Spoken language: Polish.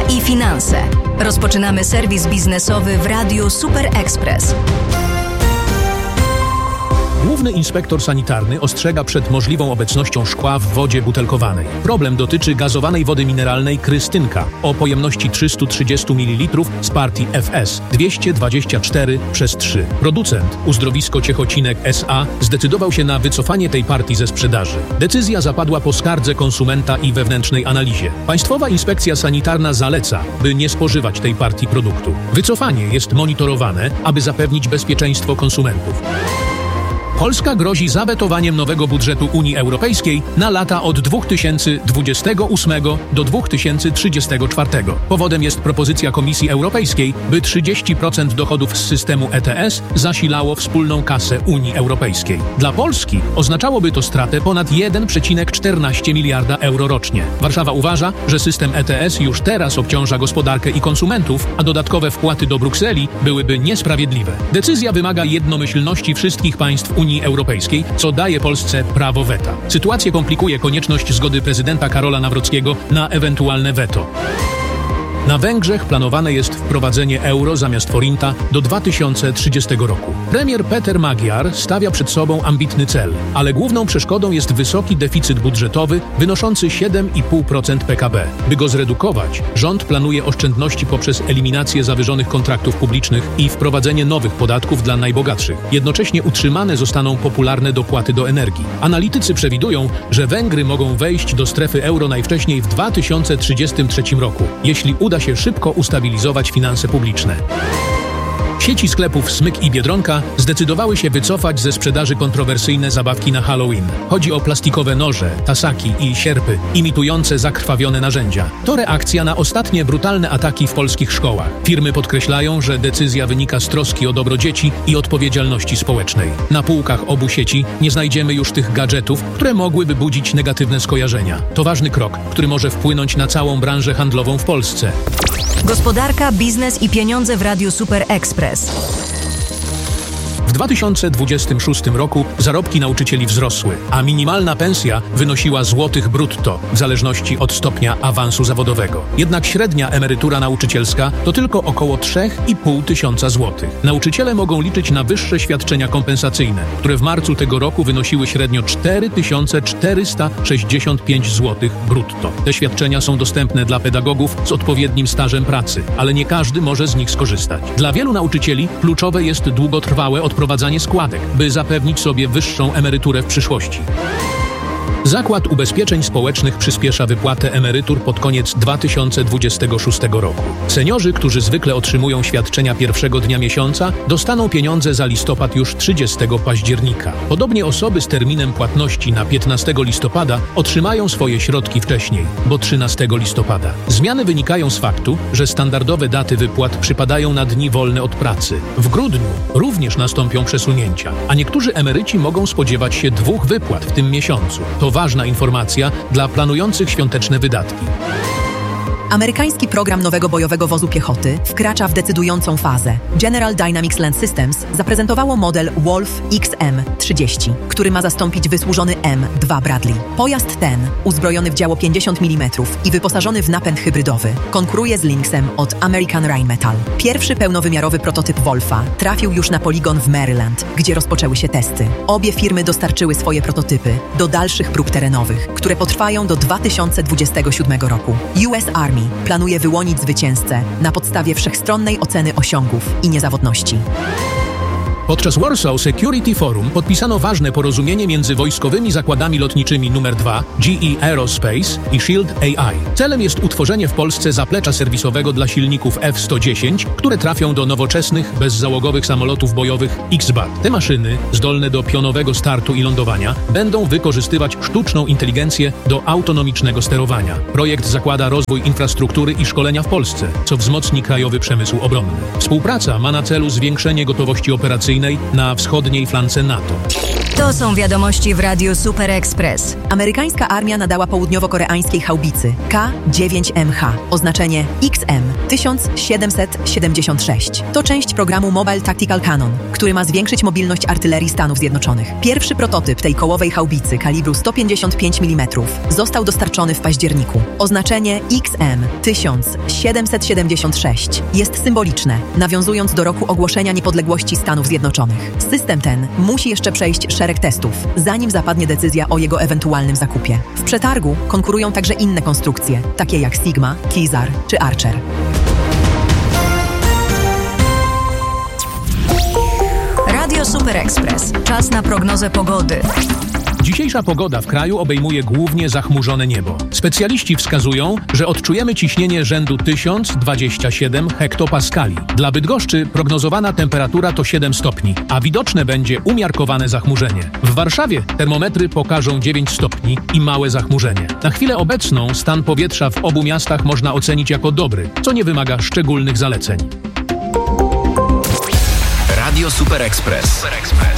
i finanse. Rozpoczynamy serwis biznesowy w Radiu Super Express. Główny inspektor sanitarny ostrzega przed możliwą obecnością szkła w wodzie butelkowanej. Problem dotyczy gazowanej wody mineralnej Krystynka o pojemności 330 ml z partii FS 224/3. Producent, Uzdrowisko Ciechocinek S.A., zdecydował się na wycofanie tej partii ze sprzedaży. Decyzja zapadła po skardze konsumenta i wewnętrznej analizie. Państwowa Inspekcja Sanitarna zaleca, by nie spożywać tej partii produktu. Wycofanie jest monitorowane, aby zapewnić bezpieczeństwo konsumentów. Polska grozi zawetowaniem nowego budżetu Unii Europejskiej na lata od 2028 do 2034. Powodem jest propozycja Komisji Europejskiej, by 30% dochodów z systemu ETS zasilało wspólną kasę Unii Europejskiej. Dla Polski oznaczałoby to stratę ponad 1,14 miliarda euro rocznie. Warszawa uważa, że system ETS już teraz obciąża gospodarkę i konsumentów, a dodatkowe wpłaty do Brukseli byłyby niesprawiedliwe. Decyzja wymaga jednomyślności wszystkich państw Unii Europejskiej, co daje Polsce prawo weta. Sytuację komplikuje konieczność zgody prezydenta Karola Nawrockiego na ewentualne weto. Na Węgrzech planowane jest wprowadzenie euro zamiast forinta do 2030 roku. Premier Peter Magyar stawia przed sobą ambitny cel, ale główną przeszkodą jest wysoki deficyt budżetowy wynoszący 7,5% PKB. By go zredukować, rząd planuje oszczędności poprzez eliminację zawyżonych kontraktów publicznych i wprowadzenie nowych podatków dla najbogatszych. Jednocześnie utrzymane zostaną popularne dopłaty do energii. Analitycy przewidują, że Węgry mogą wejść do strefy euro najwcześniej w 2033 roku, jeśli uda się szybko ustabilizować finanse publiczne. Sieci sklepów Smyk i Biedronka zdecydowały się wycofać ze sprzedaży kontrowersyjne zabawki na Halloween. Chodzi o plastikowe noże, tasaki i sierpy imitujące zakrwawione narzędzia. To reakcja na ostatnie brutalne ataki w polskich szkołach. Firmy podkreślają, że decyzja wynika z troski o dobro dzieci i odpowiedzialności społecznej. Na półkach obu sieci nie znajdziemy już tych gadżetów, które mogłyby budzić negatywne skojarzenia. To ważny krok, który może wpłynąć na całą branżę handlową w Polsce. Gospodarka, biznes i pieniądze w Radiu Super Express. W 2026 roku zarobki nauczycieli wzrosły, a minimalna pensja wynosiła złotych brutto, w zależności od stopnia awansu zawodowego. Jednak średnia emerytura nauczycielska to tylko około 3,5 tysiąca złotych. Nauczyciele mogą liczyć na wyższe świadczenia kompensacyjne, które w marcu tego roku wynosiły średnio 4465 złotych brutto. Te świadczenia są dostępne dla pedagogów z odpowiednim stażem pracy, ale nie każdy może z nich skorzystać. Dla wielu nauczycieli kluczowe jest długotrwałe odprowadzanie składek, by zapewnić sobie wyższą emeryturę w przyszłości. Zakład Ubezpieczeń Społecznych przyspiesza wypłatę emerytur pod koniec 2026 roku. Seniorzy, którzy zwykle otrzymują świadczenia pierwszego dnia miesiąca, dostaną pieniądze za listopad już 30 października. Podobnie osoby z terminem płatności na 15 listopada otrzymają swoje środki wcześniej, bo 13 listopada. Zmiany wynikają z faktu, że standardowe daty wypłat przypadają na dni wolne od pracy. W grudniu również nastąpią przesunięcia, a niektórzy emeryci mogą spodziewać się 2 wypłat w tym miesiącu. To ważna informacja dla planujących świąteczne wydatki. Amerykański program nowego bojowego wozu piechoty wkracza w decydującą fazę. General Dynamics Land Systems zaprezentowało model Wolf XM-30, który ma zastąpić wysłużony M2 Bradley. Pojazd ten, uzbrojony w działo 50 mm i wyposażony w napęd hybrydowy, konkuruje z Lynxem od American Rheinmetall. Pierwszy pełnowymiarowy prototyp Wolfa trafił już na poligon w Maryland, gdzie rozpoczęły się testy. Obie firmy dostarczyły swoje prototypy do dalszych prób terenowych, które potrwają do 2027 roku. US Army planuje wyłonić zwycięzcę na podstawie wszechstronnej oceny osiągów i niezawodności. Podczas Warsaw Security Forum podpisano ważne porozumienie między wojskowymi zakładami lotniczymi nr 2 GE Aerospace i Shield AI. Celem jest utworzenie w Polsce zaplecza serwisowego dla silników F-110, które trafią do nowoczesnych, bezzałogowych samolotów bojowych X-BAT. Te maszyny, zdolne do pionowego startu i lądowania, będą wykorzystywać sztuczną inteligencję do autonomicznego sterowania. Projekt zakłada rozwój infrastruktury i szkolenia w Polsce, co wzmocni krajowy przemysł obronny. Współpraca ma na celu zwiększenie gotowości operacyjnej operacyjnej na wschodniej flance NATO. To są wiadomości w Radiu Super Express. Amerykańska armia nadała południowo-koreańskiej haubicy K-9MH oznaczenie XM-1776. To część programu Mobile Tactical Cannon, który ma zwiększyć mobilność artylerii Stanów Zjednoczonych. Pierwszy prototyp tej kołowej haubicy kalibru 155 mm został dostarczony w październiku. Oznaczenie XM-1776 jest symboliczne, nawiązując do roku ogłoszenia niepodległości Stanów Zjednoczonych. System ten musi jeszcze przejść szereg testów, zanim zapadnie decyzja o jego ewentualnym zakupie. W przetargu konkurują także inne konstrukcje, takie jak Sigma, Kizar czy Archer. Radio Super Express. Czas na prognozę pogody. Dzisiejsza pogoda w kraju obejmuje głównie zachmurzone niebo. Specjaliści wskazują, że odczujemy ciśnienie rzędu 1027 hektopaskali. Dla Bydgoszczy prognozowana temperatura to 7 stopni, a widoczne będzie umiarkowane zachmurzenie. W Warszawie termometry pokażą 9 stopni i małe zachmurzenie. Na chwilę obecną stan powietrza w obu miastach można ocenić jako dobry, co nie wymaga szczególnych zaleceń. Radio Super Express.